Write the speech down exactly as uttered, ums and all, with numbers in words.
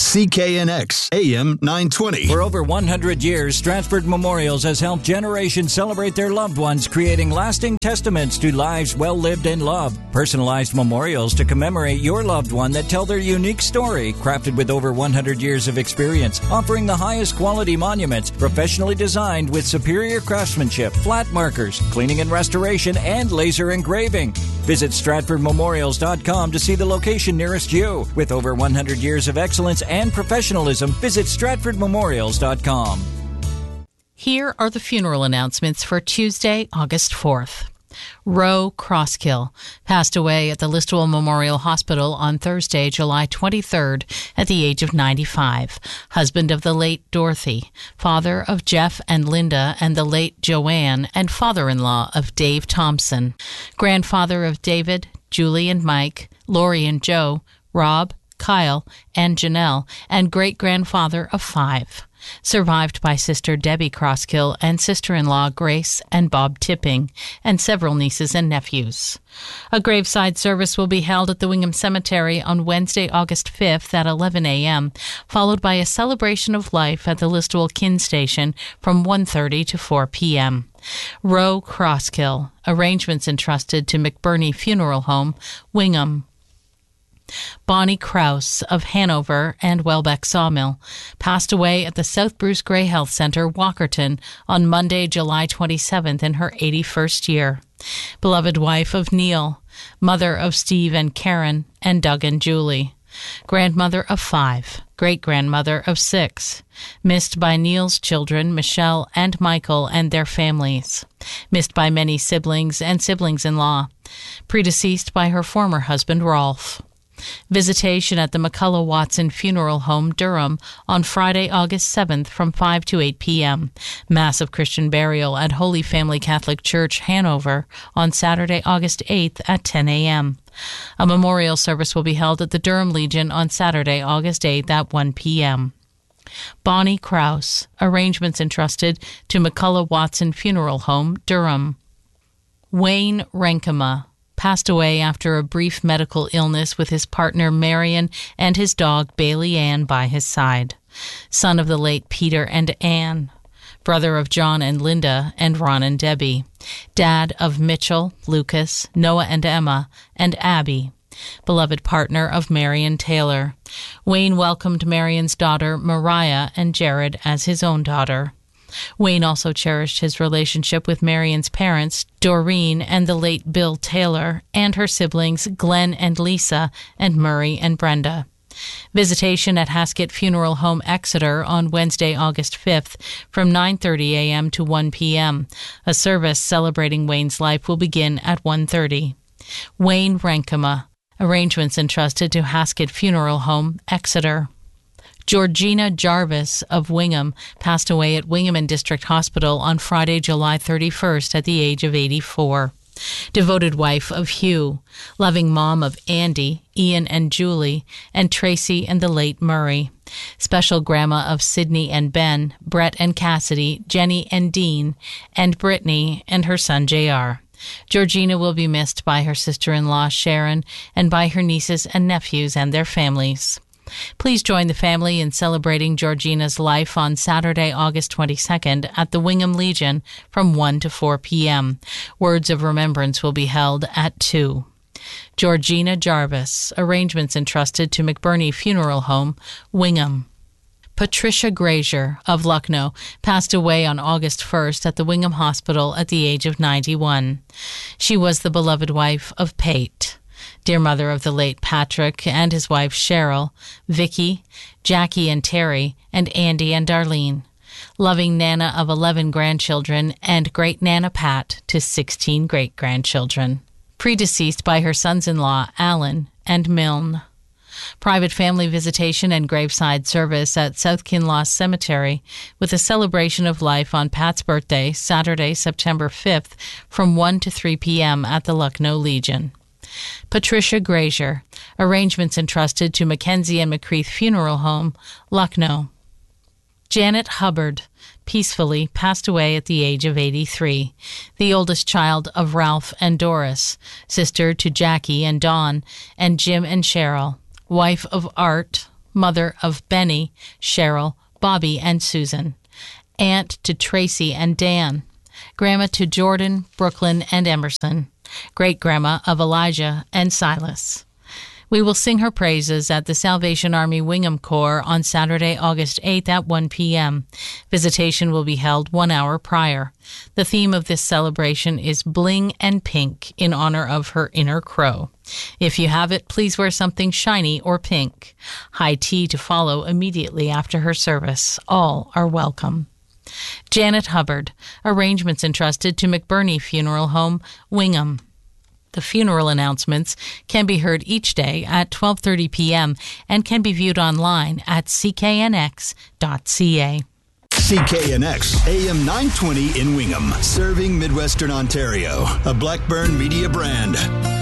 C K N X, A M nine twenty. For over one hundred years, Stratford Memorials has helped generations celebrate their loved ones, creating lasting testaments to lives well lived in love. Personalized memorials to commemorate your loved one that tell their unique story, crafted with over one hundred years of experience, offering the highest quality monuments, professionally designed with superior craftsmanship, flat markers, cleaning and restoration, and laser engraving. Visit Stratford Memorials dot com to see the location nearest you. With over one hundred years of excellence and professionalism, visit Stratford Memorials dot com. Here are the funeral announcements for Tuesday, August fourth. Roe Crosskill passed away at the Listowel Memorial Hospital on Thursday, July twenty-third, at the age of ninety-five. Husband of the late Dorothy, father of Jeff and Linda and the late Joanne, and father-in-law of Dave Thompson. Grandfather of David, Julie and Mike, Lori and Joe, Rob, Kyle, and Janelle, and great-grandfather of five. Survived by sister Debbie Crosskill and sister-in-law Grace and Bob Tipping, and several nieces and nephews. A graveside service will be held at the Wingham Cemetery on Wednesday, August fifth at eleven a.m., followed by a celebration of life at the Listowel Kin Station from one thirty to four p.m. Roe Crosskill. Arrangements entrusted to McBurney Funeral Home, Wingham. Bonnie Krause of Hanover and Welbeck Sawmill passed away at the South Bruce Grey Health Center, Walkerton, on Monday, July twenty-seventh, in her eighty-first year. Beloved wife of Neil, mother of Steve and Karen, and Doug and Julie. Grandmother of five, great-grandmother of six. Missed by Neil's children, Michelle and Michael, and their families. Missed by many siblings and siblings-in-law. Predeceased by her former husband, Rolf. Visitation at the McCullough Watson Funeral Home, Durham, on Friday, August seventh from five to eight p.m. Mass of Christian burial at Holy Family Catholic Church, Hanover, on Saturday, August eighth at ten a.m. A memorial service will be held at the Durham Legion on Saturday, August eighth at one p.m. Bonnie Krause. Arrangements entrusted to McCullough Watson Funeral Home, Durham. Wayne Renkema passed away after a brief medical illness with his partner Marion and his dog Bailey Ann by his side. Son of the late Peter and Ann. Brother of John and Linda and Ron and Debbie. Dad of Mitchell, Lucas, Noah and Emma, and Abby. Beloved partner of Marion Taylor. Wayne welcomed Marion's daughter Mariah and Jared as his own daughter. Wayne also cherished his relationship with Marion's parents, Doreen and the late Bill Taylor, and her siblings Glenn and Lisa, and Murray and Brenda. Visitation at Haskett Funeral Home, Exeter, on Wednesday, August fifth, from nine thirty a.m. to one p.m. A service celebrating Wayne's life will begin at one thirty. Wayne Renkema. Arrangements entrusted to Haskett Funeral Home, Exeter. Georgina Jarvis of Wingham passed away at Wingham and District Hospital on Friday, July thirty-first at the age of eighty-four. Devoted wife of Hugh, loving mom of Andy, Ian and Julie, and Tracy and the late Murray. Special grandma of Sydney and Ben, Brett and Cassidy, Jenny and Dean, and Brittany and her son J R. Georgina will be missed by her sister-in-law Sharon and by her nieces and nephews and their families. Please join the family in celebrating Georgina's life on Saturday, August twenty-second at the Wingham Legion from one to four p.m. Words of remembrance will be held at two. Georgina Jarvis. Arrangements entrusted to McBurney Funeral Home, Wingham. Patricia Grazier of Lucknow passed away on August first at the Wingham Hospital at the age of ninety-one. She was the beloved wife of Pate. Dear mother of the late Patrick and his wife Cheryl, Vicky, Jackie and Terry, and Andy and Darlene. Loving Nana of eleven grandchildren and great Nana Pat to sixteen great-grandchildren. Predeceased by her sons-in-law Alan and Milne. Private family visitation and graveside service at South Kinloss Cemetery with a celebration of life on Pat's birthday, Saturday, September fifth, from one to three p.m. at the Lucknow Legion. Patricia Grazier. Arrangements entrusted to Mackenzie and McCreath Funeral Home, Lucknow. Janet Hubbard peacefully passed away at the age of eighty-three, the oldest child of Ralph and Doris, sister to Jackie and Dawn, and Jim and Cheryl, wife of Art, mother of Benny, Cheryl, Bobby, and Susan. Aunt to Tracy and Dan. Grandma to Jordan, Brooklyn, and Emerson. Great-grandma of Elijah and Silas. We will sing her praises at the Salvation Army Wingham Corps on Saturday, August eighth at one p.m. Visitation will be held one hour prior. The theme of this celebration is Bling and Pink in honor of her inner crow. If you have it, please wear something shiny or pink. High tea to follow immediately after her service. All are welcome. Janet Hubbard. Arrangements entrusted to McBurney Funeral Home, Wingham. The funeral announcements can be heard each day at twelve thirty p.m. and can be viewed online at c k n x dot c a. C K N X, A M nine twenty in Wingham, serving Midwestern Ontario, a Blackburn Media brand.